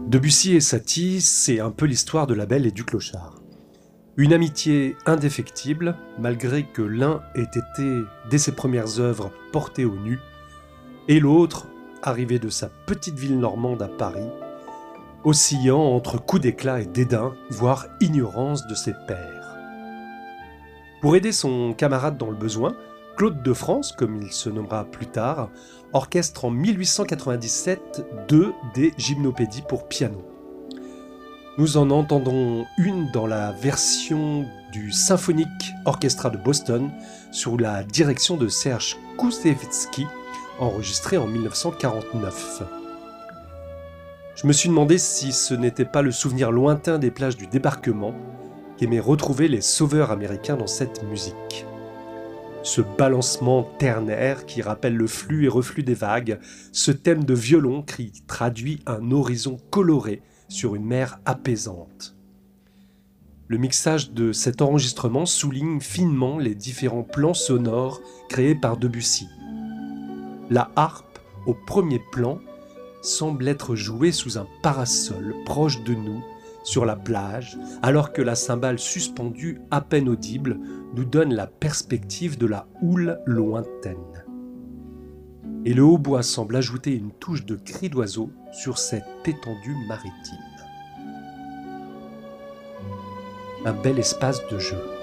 Debussy et Satie, c'est un peu l'histoire de la Belle et du Clochard. Une amitié indéfectible, malgré que l'un ait été, dès ses premières œuvres, porté au nu, et l'autre, arrivé de sa petite ville normande à Paris, oscillant entre coups d'éclat et dédain, voire ignorance de ses pairs. Pour aider son camarade dans le besoin, Claude de France, comme il se nommera plus tard, orchestre en 1897 deux des gymnopédies pour piano. Nous en entendons une dans la version du Symphonic Orchestra de Boston sous la direction de Serge Koussevitzky, enregistrée en 1949. Je me suis demandé si ce n'était pas le souvenir lointain des plages du débarquement qu'aimaient retrouver les sauveurs américains dans cette musique. Ce balancement ternaire qui rappelle le flux et reflux des vagues, ce thème de violon qui traduit un horizon coloré sur une mer apaisante. Le mixage de cet enregistrement souligne finement les différents plans sonores créés par Debussy. La harpe, au premier plan, semble être jouée sous un parasol proche de nous, sur la plage, alors que la cymbale suspendue, à peine audible, nous donne la perspective de la houle lointaine. Et le hautbois semble ajouter une touche de cri d'oiseau sur cette étendue maritime. Un bel espace de jeu.